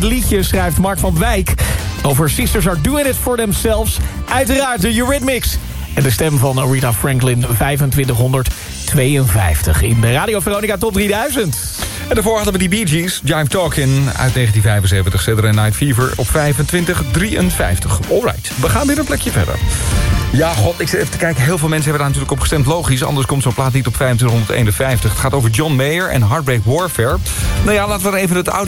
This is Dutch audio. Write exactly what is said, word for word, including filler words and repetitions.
liedje schrijft Mark van Wijk over Sisters Are Doing It For Themselves. Uiteraard de Eurythmics. En de stem van Aretha Franklin, vijfentwintighonderdtweeënvijftig in de Radio Veronica Top drieduizend. En daarvoor hadden we die Bee Gees, Jive Talkin' uit negentien vijfenzeventig. Saturday Night Fever op vijfentwintig drieënvijftig. Alright, we gaan weer een plekje verder. Ja, god, ik zit even te kijken. Heel veel mensen hebben daar natuurlijk op gestemd. Logisch, anders komt zo'n plaat niet op vijfentwintighonderdeenenvijftig. Het gaat over John Mayer en Heartbreak Warfare. Nou ja, laten we er even het audio